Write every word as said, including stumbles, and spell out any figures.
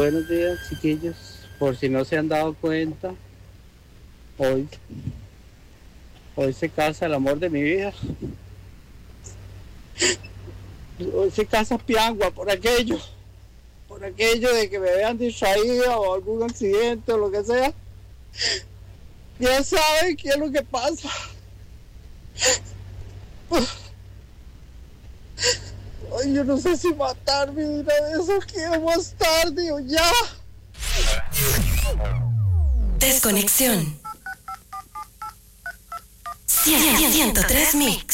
Buenos días, chiquillos. Por si no se han dado cuenta, hoy, hoy se casa el amor de mi vida. Hoy se casa Piangua por aquello, por aquello de que me vean distraída o algún accidente o lo que sea. Ya saben qué es lo que pasa. Ay, yo no sé si matarme de una vez o quiero más tarde o ya. Desconexión. ciento tres Mix.